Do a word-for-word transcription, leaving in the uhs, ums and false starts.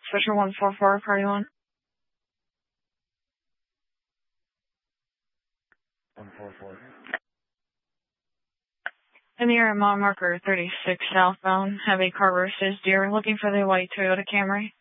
Fisher one four four, party one. one four four. In the area, mile marker thirty-six southbound, have a car versus deer looking for the white Toyota Camry.